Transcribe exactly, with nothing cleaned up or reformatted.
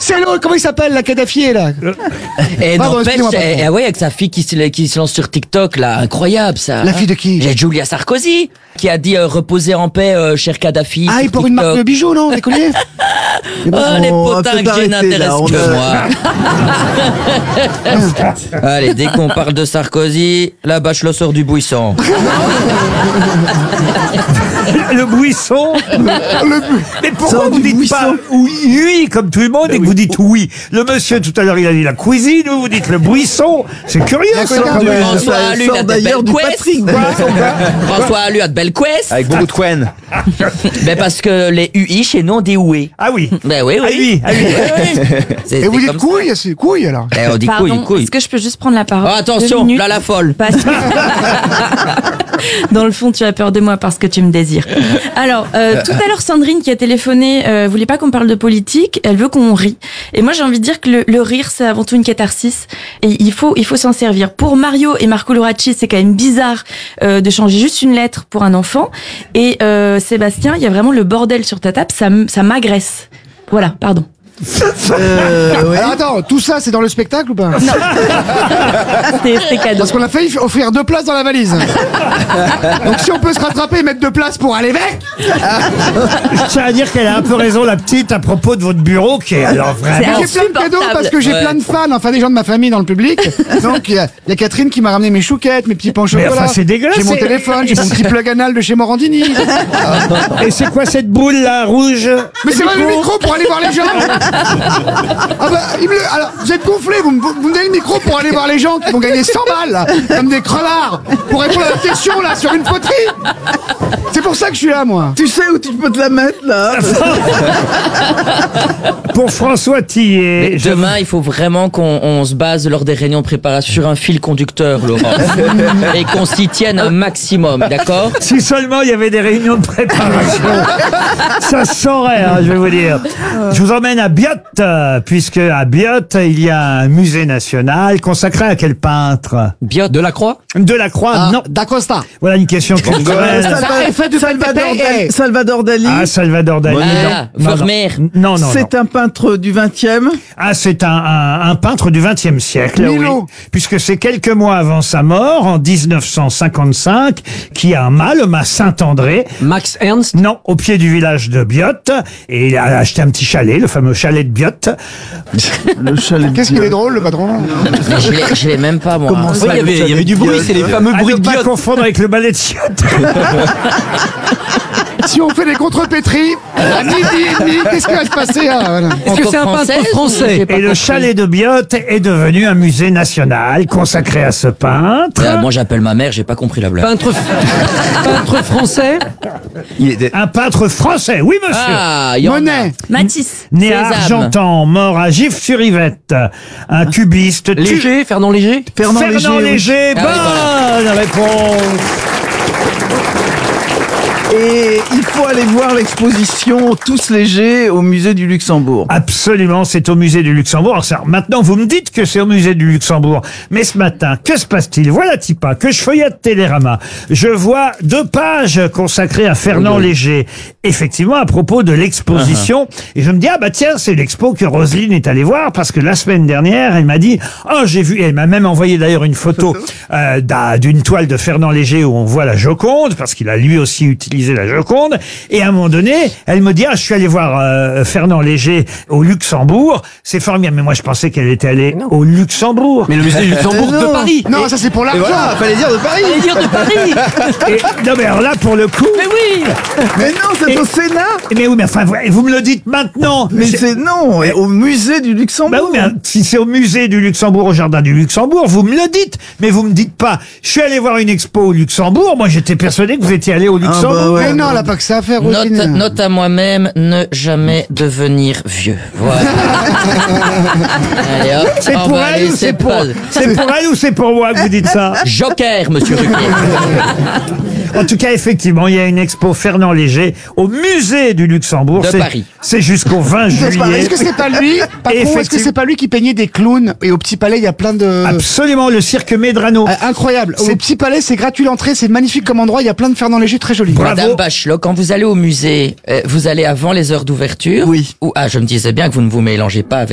C'est l'autre, comment il s'appelle, la Kadhafi, là? Et Pardon, n'empêche, excusez-moi, eh, pardon. eh, ouais, avec sa fille qui se, qui se lance sur TikTok, là, incroyable, ça. La fille de qui? J'ai Julia Sarkozy, qui a dit euh, reposer en paix, euh, cher Kadhafi. Ah, sur il pour une TikTok. marque de bijoux, non? Des colliers? Oh, les on va potins peut-être que j'ai arrêter, n'intéressent là, on que a- moi. Allez, dès qu'on parle de Sarkozy, la Bachelot sort du buisson. Le buisson. Mais pourquoi Sort vous du dites buisson. pas oui, oui comme tout le monde et que vous dites oui? Le monsieur tout à l'heure il a dit la cuisine, vous vous dites le buisson. C'est curieux ça. D'accord, quand mais même. François ça Allu sort a de d'ailleurs belles du couesses. Patrick. François Allu a de belles couesses. Avec beaucoup de quen. Ben parce que les U I chez nous on dit oué. Ah oui. Ben oui, oui. Ah oui, ah oui. Ouais, ouais. C'est- Et vous c'est dites comme ça. couille, c'est couille, alors. Eh, on dit couille, Pardon, couille. est-ce que je peux juste prendre la parole Oh, attention, Deux minutes là la folle. Parce que... Dans le fond, tu as peur de moi parce que tu me désires. Alors, euh, tout à l'heure, Sandrine qui a téléphoné euh, voulait pas qu'on parle de politique, elle veut qu'on rie. Et moi, j'ai envie de dire que le, le rire, c'est avant tout une catharsis. Et il faut, il faut s'en servir. Pour Mario et Marco Luracci, c'est quand même bizarre euh, de changer juste une lettre pour un enfant. Et euh, Sébastien, il y a vraiment le bordel sur ta table, ça, m- ça m'agresse. Voilà, pardon. Euh, ouais. Alors attends, tout ça, c'est dans le spectacle ou pas? C'est c'est cadeau. Parce qu'on a failli offrir deux places dans la valise. Donc si on peut se rattraper et mettre deux places pour aller avec. Je tiens à dire qu'elle a un peu raison la petite à propos de votre bureau qui est alors vraiment. J'ai plein de cadeaux insupportable. parce que j'ai Ouais. plein de fans, enfin des gens de ma famille dans le public. Donc il y, a- il y a Catherine qui m'a ramené mes chouquettes, mes petits pains au Mais chocolat. enfin, c'est dégueulasse, J'ai mon c'est- téléphone, j'ai mon petit plug anal de chez Morandini. Et c'est quoi cette boule là rouge? Mais c'est pas le micro pour aller voir les gens. Ah bah, il me le- alors, vous êtes gonflés, vous me, vous me donnez le micro pour aller voir les gens qui vont gagner cent balles, là, comme des crevards, pour répondre à la question, là, sur une poterie. C'est pour ça que je suis là, moi. Tu sais où tu peux te la mettre là? Pour François Tillet. Mais je- demain, il faut vraiment qu'on on se base lors des réunions de préparation sur un fil conducteur, Laurent. Et qu'on s'y tienne un maximum, d'accord? Si seulement il y avait des réunions de préparation. Ça se saurait, hein, je vais vous dire. Je vous emmène à Biot, euh, puisque à Biot, il y a un musée national consacré à quel peintre? Biot. De la croix? Delacroix, Ah, non. D'Acosta. Voilà une question culturelle. Salva- fait de Salvador, Pepe. Dal- Salvador Dali. Ah, Salvador Dali. Ah, non. Non, non. Vermeer. Non, non, non. C'est un peintre du vingtième. Ah, c'est un, un, un peintre du vingtième siècle, Milo. oui. Puisque c'est quelques mois avant sa mort, en dix-neuf cent cinquante-cinq, qui a un mât, le mât Saint-André. Max Ernst? Non, au pied du village de Biot. Et il a acheté un petit chalet, le fameux chalet de Biot. Le chalet. Qu'est-ce qu'il est drôle, le patron. Mais je l'ai- je l'ai même pas, moi. Comment ça, Oui, il y avait, il y avait du bruit, c'est les fameux À bruits ne de pas Biot. confondre avec le ballet de chiottes. Si on fait des contrepétries, à midi et demi, qu'est-ce qui va se passer, là, voilà. Est-ce que c'est un peintre Franco-française, français? j'ai pas Et le compris. chalet de Biot est devenu un musée national consacré à ce peintre. Euh, moi, j'appelle ma mère, j'ai pas compris la blague. Peintre, peintre français? Il était... Un peintre français, oui monsieur. Ah, il y en a. Monet. Matisse. Né à Sésame. Argentan, mort à Gif-sur-Yvette. Un cubiste. tu- Léger, Fernand Léger? Fernand, Fernand Léger. Léger, Ah oui, bonne réponse. Et il faut aller voir l'exposition Tous légers au musée du Luxembourg. Absolument, c'est au musée du Luxembourg. Alors, ça, maintenant, vous me dites que c'est au musée du Luxembourg. Mais ce matin, que se passe-t-il? Voilà, Tipa, que je feuillette Télérama. Je vois deux pages consacrées à Fernand Léger. Effectivement, à propos de l'exposition. Et je me dis, ah bah tiens, c'est l'expo que Roselyne est allée voir parce que la semaine dernière, elle m'a dit, oh, j'ai vu, elle m'a même envoyé d'ailleurs une photo euh, d'un- d'une toile de Fernand Léger où on voit la Joconde parce qu'il a lui aussi utilisé la Joconde. Et à un moment donné, elle me dit, ah, je suis allé voir euh, Fernand Léger au Luxembourg. C'est formidable. Mais moi, je pensais qu'elle était allée au Luxembourg. Mais le musée du Luxembourg de non. Paris. Non, ça c'est pour Et l'argent. voilà, fallait dire de Paris. Allez dire de Paris. Et, non, mais alors là, pour le coup. Mais oui. Mais non, c'est Et- au Sénat. Mais oui, mais enfin, vous, vous me le dites maintenant. Mais c'est non, et au musée du Luxembourg. Bah oui, mais si c'est au musée du Luxembourg, au jardin du Luxembourg, vous me le dites. Mais vous me dites pas, je suis allé voir une expo au Luxembourg. Moi, j'étais persuadé que vous étiez allé au Luxembourg. bah ouais. Mais non, elle a pas que ça à faire, Note, Roselyne. note à moi-même, ne jamais devenir vieux. Voilà. Allez hop, C'est on pour va elle ou laisser c'est pour, pause. c'est pour elle ou c'est pour moi que vous dites ça? Joker, monsieur Ruquier. En tout cas, effectivement, il y a une expo Fernand Léger au musée du Luxembourg. De C'est- Paris. C'est jusqu'au vingt C'est pas- juillet. Est-ce que c'est pas lui, patron, est-ce que Effectivement. c'est pas lui qui peignait des clowns? Et au Petit Palais, il y a plein de... Absolument, le cirque Medrano. Ah, incroyable. Au C'est- Petit Palais, c'est gratuit l'entrée, c'est magnifique comme endroit, il y a plein de Fernand Léger très jolis. Bravo. Madame Bachelot, quand vous allez au musée, euh, vous allez avant les heures d'ouverture? Oui. Ou, ah, je me disais bien que vous ne vous mélangez pas avec